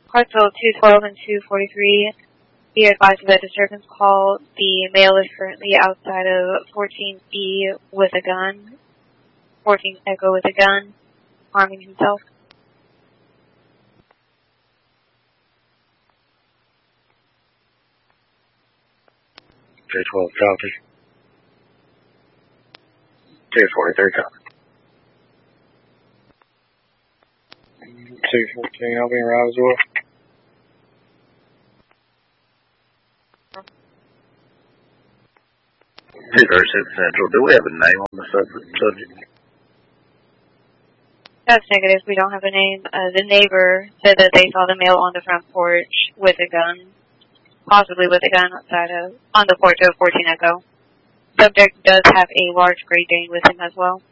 Hartsville 212 and 243. Be advised of a disturbance call. The male is currently outside of 14B with a gun. 14 Echo with a gun, arming himself. J12 copy. J43 copy. 214, I'll be around as well. Central, do we have a name on the subject? That's negative. We don't have a name. The neighbor said that they saw the male on the front porch with a gun, possibly with a gun on the porch of 14 Echo. Subject does have a large Great Dane with him as well.